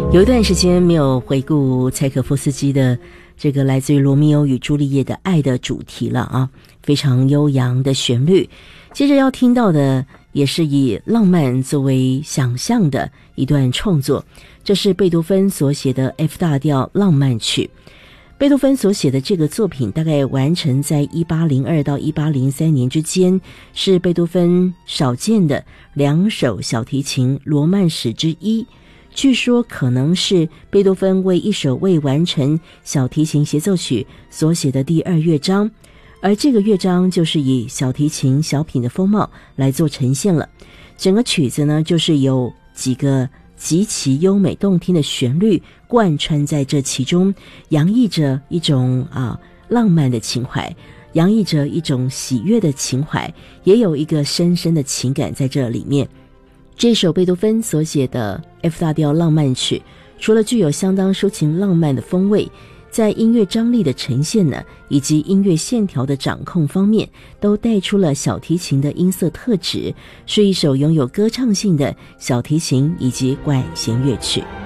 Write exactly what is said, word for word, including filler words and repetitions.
有一段时间没有回顾柴可夫斯基的这个来自于罗密欧与朱丽叶的爱的主题了啊，非常悠扬的旋律。接着要听到的也是以浪漫作为想象的一段创作，这是贝多芬所写的 F 大调浪漫曲。贝多芬所写的这个作品大概完成在一八零二到一八零三年之间，是贝多芬少见的两首小提琴罗曼史之一。据说可能是贝多芬为一首未完成小提琴协奏曲所写的第二乐章，而这个乐章就是以小提琴小品的风貌来做呈现了。整个曲子呢，就是有几个极其优美动听的旋律贯穿在这其中，洋溢着一种啊浪漫的情怀，洋溢着一种喜悦的情怀，也有一个深深的情感在这里面。这首贝多芬所写的 F 大调浪漫曲，除了具有相当抒情浪漫的风味，在音乐张力的呈现呢，以及音乐线条的掌控方面，都带出了小提琴的音色特质，是一首拥有歌唱性的小提琴以及管弦乐曲。